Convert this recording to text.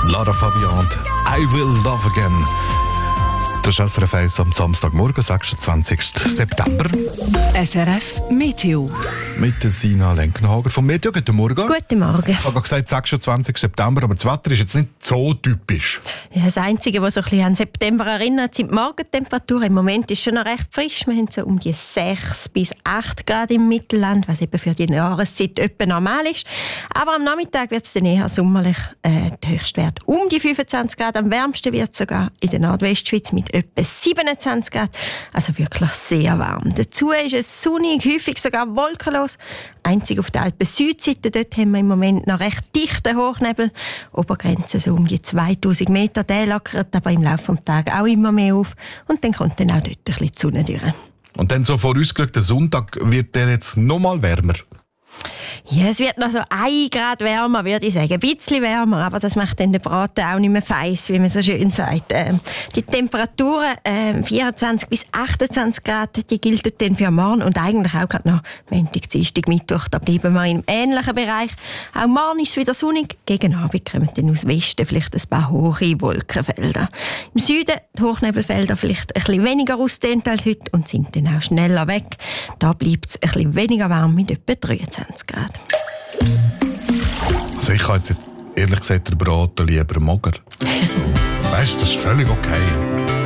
Lara Fabian, I Will Love Again. Das ist SRF 1 am Samstagmorgen, 26. September. SRF Meteo. Mit der Sina Lenkenhager vom Meteo. Guten Morgen. Guten Morgen. Ich habe gesagt, 26. September, aber das Wetter ist jetzt nicht so typisch. Ja, das Einzige, was so ein bisschen an September erinnert, sind die Morgentemperaturen. Im Moment ist es schon noch recht frisch. Wir haben so um die 6 bis 8 Grad im Mittelland, was eben für die Jahreszeit etwa normal ist. Aber am Nachmittag wird es dann eher sommerlich. Der Höchstwert um die 25 Grad. Am wärmsten wird es sogar in der Nordwestschweiz mit etwa 27 Grad. Also wirklich sehr warm. Dazu ist es sonnig, häufig sogar wolkenlos. Einzig auf der Alpen-Südseite, dort haben wir im Moment noch recht dichten Hochnebel. Obergrenze so um die 2000 Meter. Der lockert aber im Laufe des Tages auch immer mehr auf. Und dann kommt dann auch dort ein bisschen die Sonne durch. Und dann so vorausgeschaut, der Sonntag wird der jetzt noch mal wärmer. Ja, es wird noch so 1 Grad wärmer, würde ich sagen. Ein bisschen wärmer, aber das macht dann den Braten auch nicht mehr feiss, wie man so schön sagt. Die Temperaturen, 24 bis 28 Grad, die gelten dann für morgen und eigentlich auch gerade noch Montag, Dienstag, Mittwoch. Da bleiben wir im ähnlichen Bereich. Auch morgen ist es wieder sonnig. Gegen Abend kommen dann aus Westen vielleicht ein paar hohe Wolkenfelder. Im Süden die Hochnebelfelder vielleicht ein bisschen weniger ausdehnt als heute und sind dann auch schneller weg. Da bleibt es ein bisschen weniger warm mit etwa 23 Grad. Also ich habe jetzt ehrlich gesagt den Braten lieber mager. Weißt du, das ist völlig okay.